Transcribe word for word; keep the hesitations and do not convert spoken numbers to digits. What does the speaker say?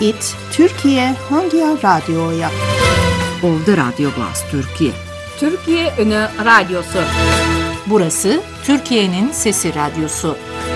it Türkiye Hangi Radyo'ya? Oldu Radyo Glas Türkiye. Türkiye Ünü Radyosu. Burası Türkiye'nin Sesi Radyosu.